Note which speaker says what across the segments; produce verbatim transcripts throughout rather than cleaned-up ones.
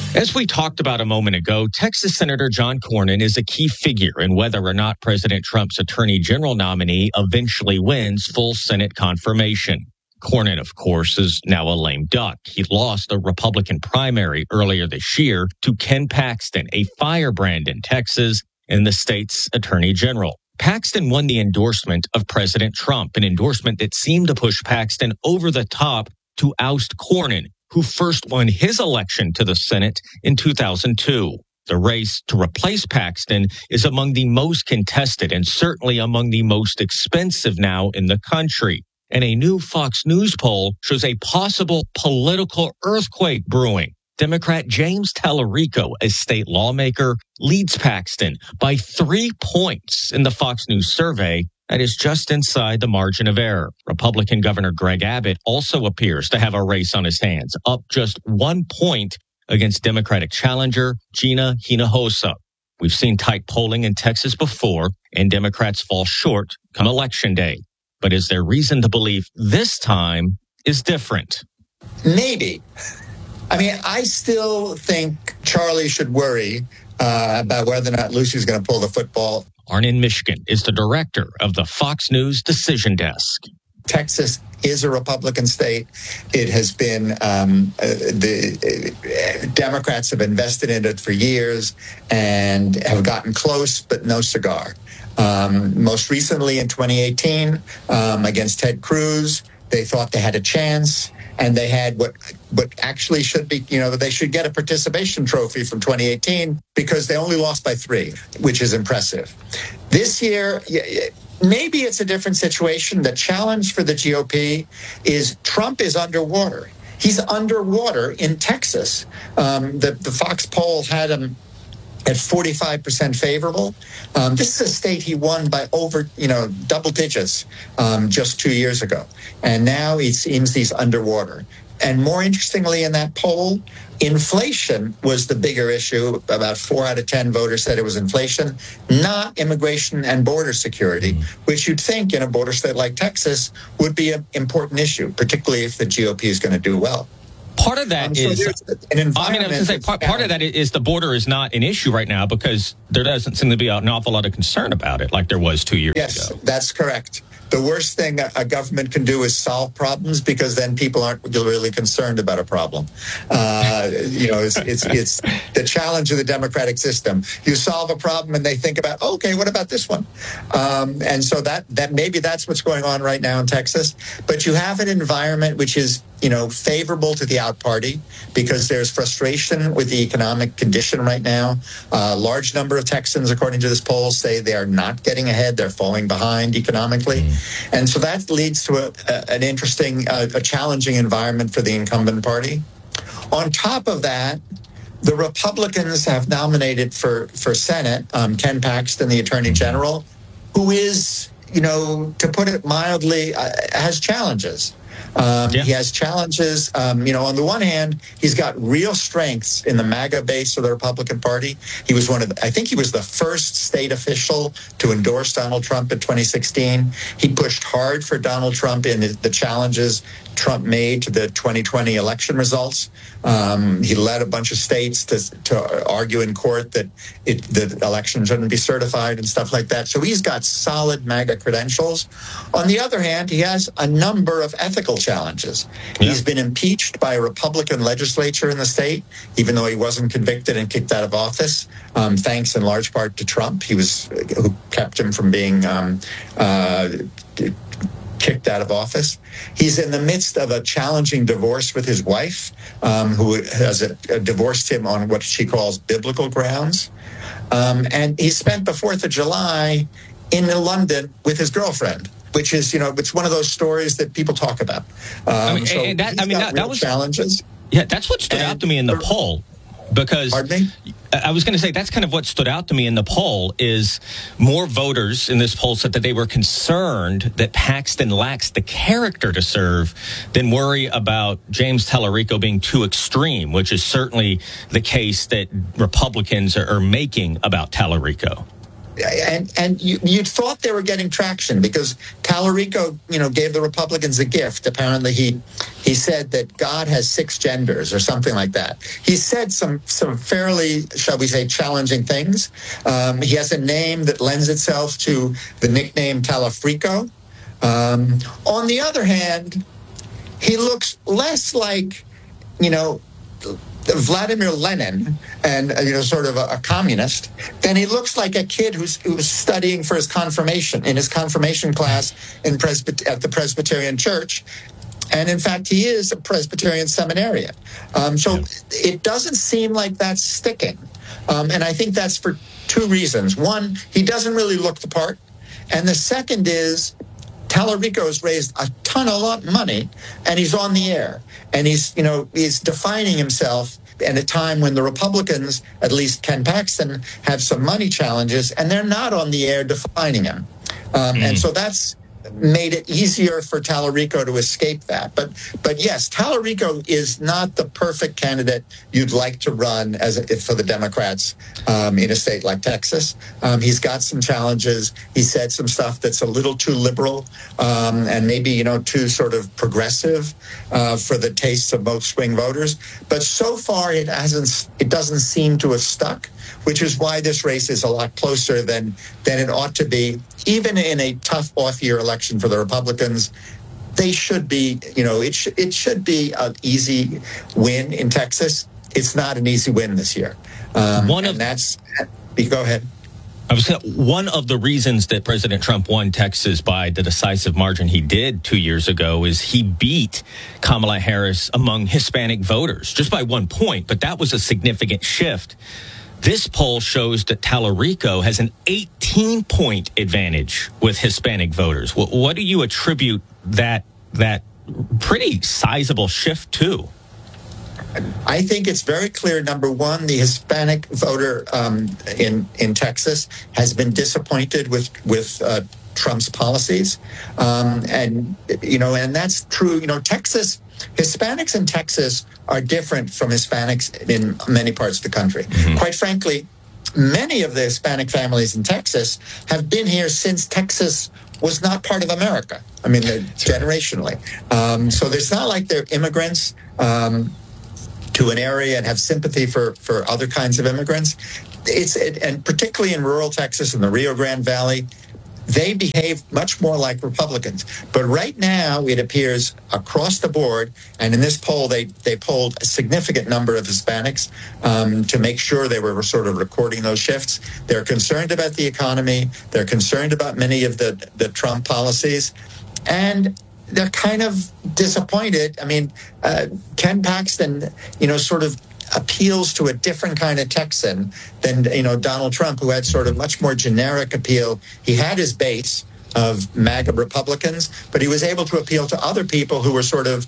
Speaker 1: As we talked about a moment ago, Texas Senator John Cornyn is a key figure in whether or not President Trump's Attorney General nominee eventually wins full Senate confirmation. Cornyn, of course, is now a lame duck. He lost a Republican primary earlier this year to Ken Paxton, a firebrand in Texas and the state's Attorney General. Paxton won the endorsement of President Trump, an endorsement that seemed to push Paxton over the top to oust Cornyn, who first won his election to the Senate in two thousand two. The race to replace Paxton is among the most contested and certainly among the most expensive now in the country. And a new Fox News poll shows a possible political earthquake brewing. Democrat James Tallarico, a state lawmaker, leads Paxton by three points in the Fox News survey. That is just inside the margin of error. Republican Governor Greg Abbott also appears to have a race on his hands, up just one point against Democratic challenger Gina Hinojosa. We've seen tight polling in Texas before, and Democrats fall short come Election Day. But is there reason to believe this time is different?
Speaker 2: Maybe. I mean, I still think Charlie should worry uh, about whether or not Lucy's going to pull the football.
Speaker 1: Arnon Mishkin is the director of the Fox News Decision Desk.
Speaker 2: Texas is a Republican state. It has been, um, uh, the uh, Democrats have invested in it for years and have gotten close, but no cigar. Um, most recently in twenty eighteen, um, against Ted Cruz, they thought they had a chance. And they had what what actually should be, you know, they should get a participation trophy from twenty eighteen because they only lost by three, which is impressive. This year, maybe it's a different situation. The challenge for the G O P is Trump is underwater. He's underwater in Texas. Um, the, the Fox poll had him at forty-five percent favorable. Um, this is a state he won by over, you know, double digits um, just two years ago. And now it seems he's underwater. And more interestingly in that poll, inflation was the bigger issue. About four out of ten voters said it was inflation, not immigration and border security, which you'd think in a border state like Texas would be an important issue, particularly if the G O P is going to do well.
Speaker 1: Part of that um, so is,
Speaker 2: an environment
Speaker 1: I mean, I was going to say, part, part of that is the border is not an issue right now because there doesn't seem to be an awful lot of concern about it like there was two years
Speaker 2: yes,
Speaker 1: ago.
Speaker 2: Yes, that's correct. The worst thing a government can do is solve problems because then people aren't really concerned about a problem. Uh, you know, it's, it's it's the challenge of the democratic system. You solve a problem and they think about, okay, what about this one? Um, and so that that maybe that's what's going on right now in Texas. But you have an environment which is, you know, favorable to the out party because there's frustration with the economic condition right now. A uh, large number of Texans, according to this poll, say they are not getting ahead. They're falling behind economically. Mm. And so that leads to a, a, an interesting, uh, a challenging environment for the incumbent party. On top of that, the Republicans have nominated for, for Senate um, Ken Paxton, the Attorney General, who is, you know, to put it mildly, uh, has challenges. Um, yeah. He has challenges. Um, you know, on the one hand, he's got real strengths in the MAGA base of the Republican Party. He was one of the, I think he was the first state official to endorse Donald Trump in twenty sixteen. He pushed hard for Donald Trump in the challenges Trump made to the twenty twenty election results. Um, he led a bunch of states to, to argue in court that it, the election shouldn't be certified and stuff like that. So he's got solid MAGA credentials. On the other hand, he has a number of ethical challenges. Yeah. He's been impeached by a Republican legislature in the state, even though he wasn't convicted and kicked out of office, um, thanks in large part to Trump. He was who kept him from being um, uh, kicked out of office. He's in the midst of a challenging divorce with his wife, um, who has a, a divorced him on what she calls biblical grounds. Um, and he spent the fourth of July in London with his girlfriend, which is, you know, it's one of those stories that people talk about. Um,
Speaker 1: I mean,
Speaker 2: so
Speaker 1: and that, I mean, that, that was
Speaker 2: challenges.
Speaker 1: Yeah, that's what stood
Speaker 2: and,
Speaker 1: out to me in the poll. Because
Speaker 2: Pardon me?
Speaker 1: I was going to say that's kind of what stood out to me in the poll is more voters in this poll said that they were concerned that Paxton lacks the character to serve than worry about James Tallarico being too extreme, which is certainly the case that Republicans are, are making about Tallarico.
Speaker 2: and and you, you'd thought they were getting traction because Tallarico, you know, gave the Republicans a gift. Apparently, he he said that God has six genders or something like that. He said some some fairly, shall we say, challenging things. Um, he has a name that lends itself to the nickname Talafrico. Um, on the other hand, he looks less like, you know, Vladimir Lenin and, you know, sort of a, a communist, then he looks like a kid who's who's studying for his confirmation, in his confirmation class in Presbyter- at the Presbyterian Church. And in fact, he is a Presbyterian seminarian. Um, so yeah. It doesn't seem like that's sticking. Um, and I think that's for two reasons. One, he doesn't really look the part. And the second is, Tallarico has raised a ton of money, and he's on the air, and he's, you know, he's defining himself at a time when the Republicans, at least Ken Paxton, have some money challenges, and they're not on the air defining him. Um, mm. And so that's made it easier for Tallarico to escape that. But but yes, Tallarico is not the perfect candidate you'd like to run as a, for the Democrats um, in a state like Texas. Um, he's got some challenges. He said some stuff that's a little too liberal um, and maybe, you know, too sort of progressive uh, for the tastes of most swing voters. But so far, it hasn't. It doesn't seem to have stuck, which is why this race is a lot closer than than it ought to be. Even in a tough off-year election for the Republicans, they should be, you know, it, sh- it should be an easy win in Texas. It's not an easy win this year. Um, One of and that's, go ahead.
Speaker 1: I was saying, one of the reasons that President Trump won Texas by the decisive margin he did two years ago is he beat Kamala Harris among Hispanic voters just by one point, but that was a significant shift. This poll shows that Tallarico has an eighteen-point advantage with Hispanic voters. What, what do you attribute that that pretty sizable shift to?
Speaker 2: I think it's very clear, number one, the Hispanic voter um, in, in Texas has been disappointed with, with uh, Trump's policies. Um, and, you know, and that's true. You know, Texas, Hispanics in Texas are different from Hispanics in many parts of the country. Mm-hmm. Quite frankly, many of the Hispanic families in Texas have been here since Texas was not part of America. I mean, generationally. Um, so it's not like they're immigrants um, to an area and have sympathy for, for other kinds of immigrants. It's it, and particularly in rural Texas and the Rio Grande Valley, they behave much more like Republicans. But right now, it appears across the board, and in this poll, they, they polled a significant number of Hispanics um, to make sure they were sort of recording those shifts. They're concerned about the economy. They're concerned about many of the, the Trump policies. And they're kind of disappointed. I mean, uh, Ken Paxton, you know, sort of appeals to a different kind of Texan than, you know, Donald Trump, who had sort of much more generic appeal. He had his base of MAGA Republicans, but he was able to appeal to other people who were sort of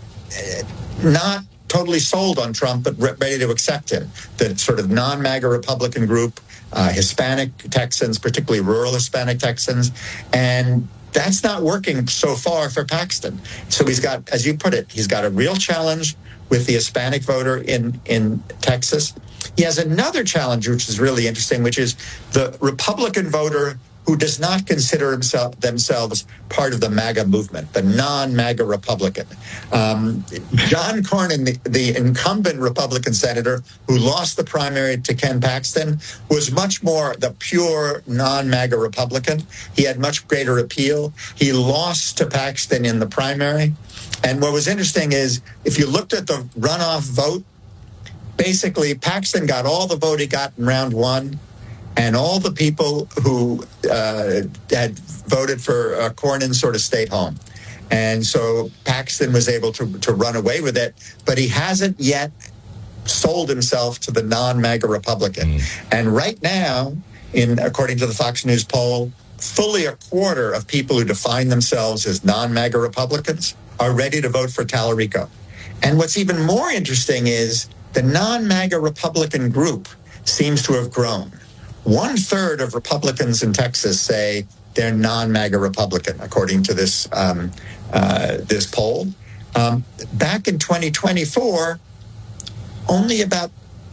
Speaker 2: not totally sold on Trump, but ready to accept him. The sort of non-MAGA Republican group, uh, Hispanic Texans, particularly rural Hispanic Texans, and that's not working so far for Paxton. So he's got, as you put it, he's got a real challenge with the Hispanic voter in, in Texas. He has another challenge, which is really interesting, which is the Republican voter who does not consider himself themselves part of the MAGA movement, the non-MAGA Republican. Um, John Cornyn, the, the incumbent Republican senator who lost the primary to Ken Paxton, was much more the pure non-MAGA Republican. He had much greater appeal. He lost to Paxton in the primary. And what was interesting is, if you looked at the runoff vote, basically Paxton got all the vote he got in round one, and all the people who uh, had voted for uh, Cornyn sort of stayed home. And so Paxton was able to, to run away with it, but he hasn't yet sold himself to the non-MAGA Republican. Mm. And right now, in according to the Fox News poll, fully a quarter of people who define themselves as non-MAGA Republicans are ready to vote for Tallarico. And what's even more interesting is the non-MAGA Republican group seems to have grown. One third of Republicans in Texas say they're non-MAGA Republican, according to this um, uh, this poll. Um, back in twenty twenty-four, only about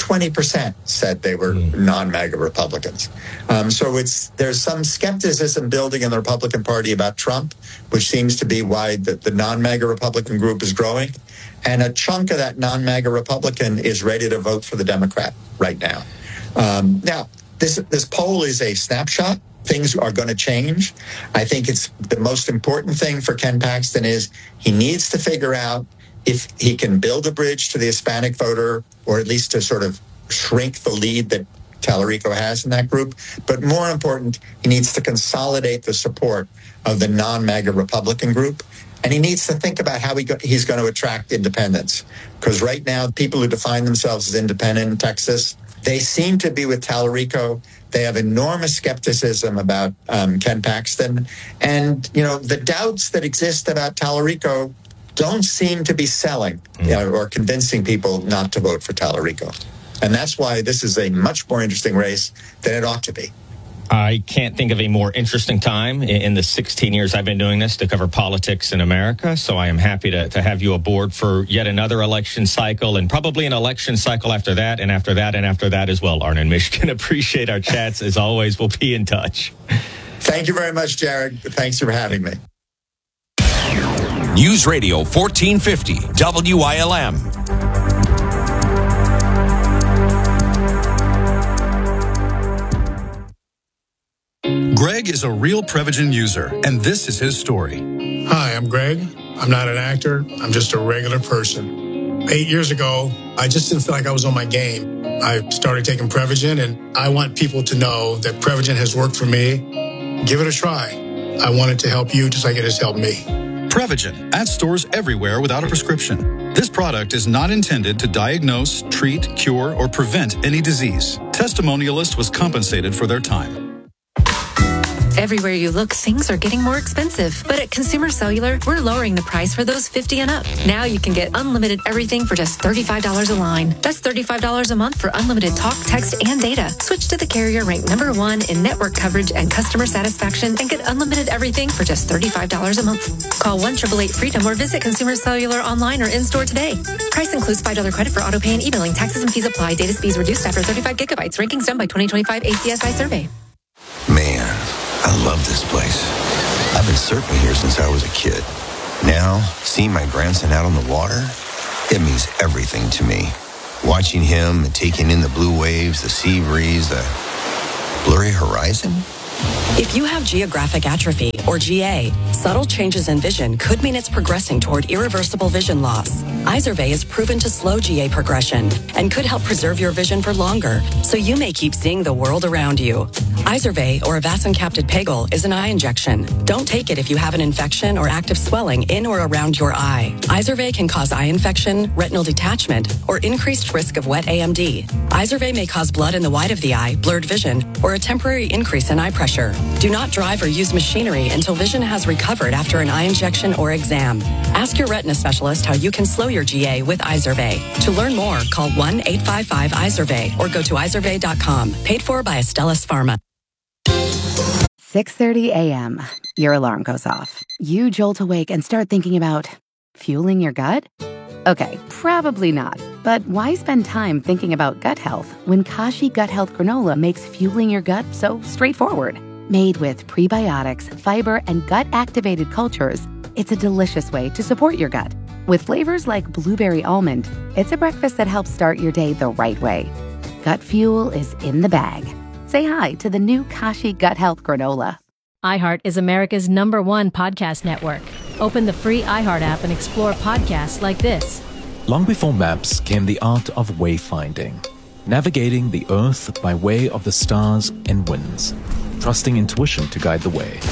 Speaker 2: twenty percent said they were mm. non-MAGA Republicans. Um, so it's there's some skepticism building in the Republican Party about Trump, which seems to be why the, the non-MAGA Republican group is growing. And a chunk of that non-MAGA Republican is ready to vote for the Democrat right now. Um, now, this this poll is a snapshot. Things are going to change. I think it's the most important thing for Ken Paxton is he needs to figure out if he can build a bridge to the Hispanic voter, or at least to sort of shrink the lead that Tallarico has in that group. But more important, he needs to consolidate the support of the non-MAGA Republican group. And he needs to think about how he go, he's going to attract independents. Because right now, people who define themselves as independent in Texas, they seem to be with Tallarico. They have enormous skepticism about um, Ken Paxton. And, you know, the doubts that exist about Tallarico don't seem to be selling mm. you know, or convincing people not to vote for Tallarico. And that's why this is a much more interesting race than it ought to be.
Speaker 1: I can't think of a more interesting time in the sixteen years I've been doing this to cover politics in America. So I am happy to, to have you aboard for yet another election cycle, and probably an election cycle after that, and after that, and after that as well, Arnon Mishkin. Appreciate our chats. As always, we'll be in touch.
Speaker 2: Thank you very much, Jared. Thanks for having me.
Speaker 3: News Radio fourteen fifty W I L M.
Speaker 4: Greg is a real Prevagen user, and this is his story.
Speaker 5: Hi, I'm Greg. I'm not an actor. I'm just a regular person. Eight years ago, I just didn't feel like I was on my game. I started taking Prevagen, and I want people to know that Prevagen has worked for me. Give it a try. I want it to help you just like it has helped me.
Speaker 4: Prevagen, at stores everywhere without a prescription. This product is not intended to diagnose, treat, cure, or prevent any disease. Testimonialist was compensated for their time.
Speaker 6: Everywhere you look, things are getting more expensive. But at Consumer Cellular, we're lowering the price for those fifty and up. Now you can get unlimited everything for just thirty-five dollars a line. That's thirty-five dollars a month for unlimited talk, text, and data. Switch to the carrier ranked number one in network coverage and customer satisfaction and get unlimited everything for just thirty-five dollars a month. Call one eight eight eight freedom or visit Consumer Cellular online or in-store today. Price includes five dollars credit for auto pay and e-billing. Taxes and fees apply. Data speeds reduced after thirty-five gigabytes. Rankings done by twenty twenty-five A C S I survey.
Speaker 7: Man, I love this place. I've been surfing here since I was a kid. Now, seeing my grandson out on the water, it means everything to me. Watching him and taking in the blue waves, the sea breeze, the blurry horizon.
Speaker 8: If you have geographic atrophy, or G A, subtle changes in vision could mean it's progressing toward irreversible vision loss. Izervay is proven to slow G A progression and could help preserve your vision for longer, so you may keep seeing the world around you. Izervay, or avacincaptad pegol, is an eye injection. Don't take it if you have an infection or active swelling in or around your eye. Izervay can cause eye infection, retinal detachment, or increased risk of wet A M D. Izervay may cause blood in the white of the eye, blurred vision, or a temporary increase in eye pressure. Do not drive or use machinery until vision has recovered after an eye injection or exam. Ask your retina specialist how you can slow your G A with Izervay. To learn more, call one eight five five Izervay or go to izervay dot com. Paid for by Astellas Pharma.
Speaker 9: six thirty a.m. Your alarm goes off. You jolt awake and start thinking about fueling your gut? Okay, probably not. But why spend time thinking about gut health when Kashi Gut Health Granola makes fueling your gut so straightforward? Made with prebiotics, fiber, and gut-activated cultures, it's a delicious way to support your gut. With flavors like blueberry almond, it's a breakfast that helps start your day the right way. Gut fuel is in the bag. Say hi to the new Kashi Gut Health Granola.
Speaker 10: iHeart is America's number one podcast network. Open the free iHeart app and explore podcasts like this.
Speaker 11: Long before maps came the art of wayfinding, navigating the earth by way of the stars and winds, trusting intuition to guide the way.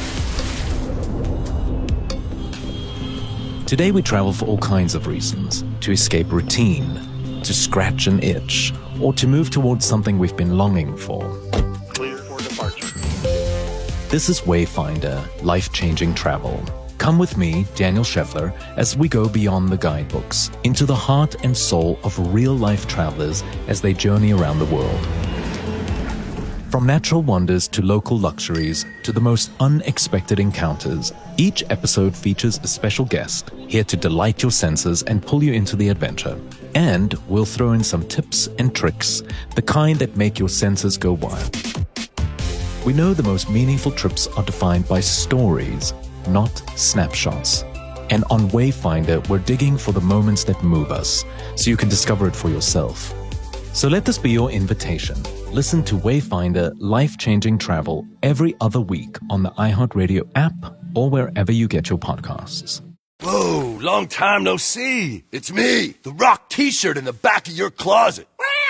Speaker 11: Today we travel for all kinds of reasons: to escape routine, to scratch an itch, or to move towards something we've been longing for.
Speaker 12: Clear for departure.
Speaker 11: This is Wayfinder, life-changing travel. Come with me, Daniel Scheffler, as we go beyond the guidebooks, into the heart and soul of real-life travelers as they journey around the world. From natural wonders to local luxuries to the most unexpected encounters, each episode features a special guest here to delight your senses and pull you into the adventure. And we'll throw in some tips and tricks, the kind that make your senses go wild. We know the most meaningful trips are defined by stories, not snapshots. And on Wayfinder, we're digging for the moments that move us, so you can discover it for yourself. So let this be your invitation. Listen to Wayfinder Life-Changing Travel every other week on the iHeartRadio app or wherever you get your podcasts.
Speaker 13: Whoa, long time no see. It's me, the Rock t-shirt in the back of your closet.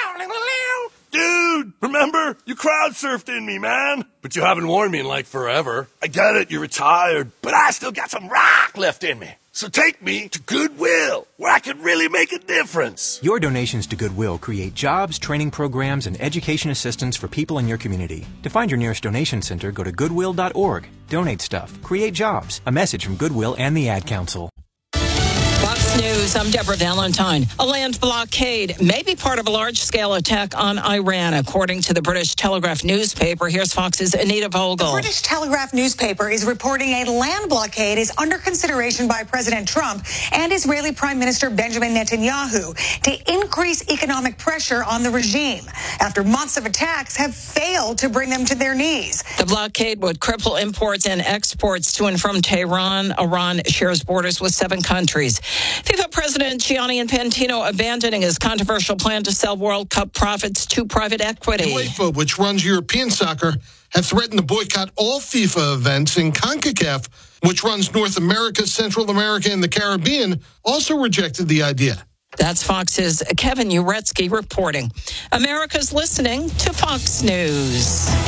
Speaker 13: Dude, remember? You crowd surfed in me, man. But you haven't worn me in like forever. I get it, you're retired, but I still got some rock left in me. So take me to Goodwill, where I can really make a difference.
Speaker 14: Your donations to Goodwill create jobs, training programs, and education assistance for people in your community. To find your nearest donation center, go to goodwill dot org. Donate stuff. Create jobs. A message from Goodwill and the Ad Council.
Speaker 15: Fox News, I'm Deborah Valentine. A land blockade may be part of a large-scale attack on Iran, according to the British Telegraph newspaper. Here's Fox's Anita Vogel.
Speaker 16: The British Telegraph newspaper is reporting a land blockade is under consideration by President Trump and Israeli Prime Minister Benjamin Netanyahu to increase economic pressure on the regime after months of attacks have failed to bring them to their knees.
Speaker 15: The blockade would cripple imports and exports to and from Tehran. Iran shares borders with seven countries. FIFA President Gianni Infantino abandoning his controversial plan to sell World Cup profits to private equity.
Speaker 17: UEFA, which runs European soccer, have threatened to boycott all FIFA events, and CONCACAF, which runs North America, Central America, and the Caribbean, also rejected the idea.
Speaker 15: That's Fox's Kevin Uretsky reporting. America's listening to Fox News.